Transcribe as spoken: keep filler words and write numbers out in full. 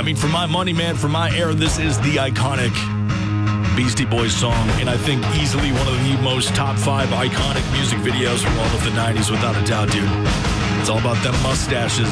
mean, for my money, man, for my era, this is the iconic Beastie Boys song, and I think easily one of the most top five iconic music videos from all of the nineties, without a doubt, dude. It's all about them mustaches.